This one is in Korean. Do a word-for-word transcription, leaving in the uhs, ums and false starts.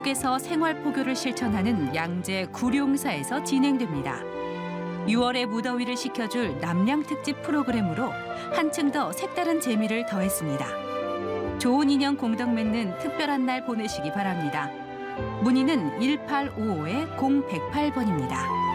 에서 생활포교를 실천하는 양재 구룡사에서 진행됩니다. 유월의 무더위를 식혀줄 남양특집 프로그램으로 한층 더 색다른 재미를 더했습니다. 좋은 인연 공덕 맺는 특별한 날 보내시기 바랍니다. 문의는 일팔오오 공백팔 번입니다.